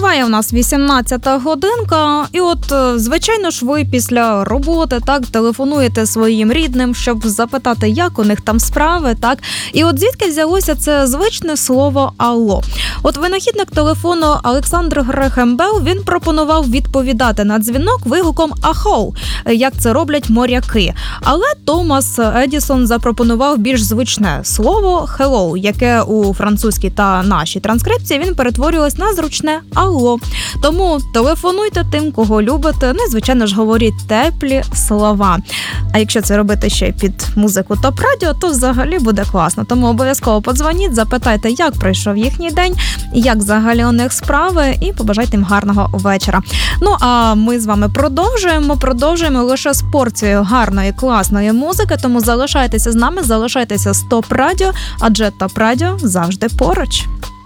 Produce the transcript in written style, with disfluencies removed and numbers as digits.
Триває у нас 18-та годинка, і от, звичайно ж, ви після роботи, так, телефонуєте своїм рідним, щоб запитати, як у них там справи, так. І от звідки взялося це звичне слово «алло». От винахідник телефону Олександр Грехем Белл, він пропонував відповідати на дзвінок вигуком «ахоу», як це роблять моряки. Але Томас Едісон запропонував більш звичне слово «hello», яке у французькій та нашій транскрипції він перетворювалось на зручне «алло». Тому телефонуйте тим, кого любите, ну і, звичайно ж, говоріть теплі слова. А якщо це робити ще під музику топ-радіо, то взагалі буде класно. Тому обов'язково подзвоніть, запитайте, як пройшов їхній день, як взагалі у них справи, і побажайте їм гарного вечора. Ну, а ми з вами продовжуємо лише з порцією гарної, класної музики, тому залишайтеся з нами, залишайтеся з ТОП-радіо, адже ТОП-радіо завжди поруч.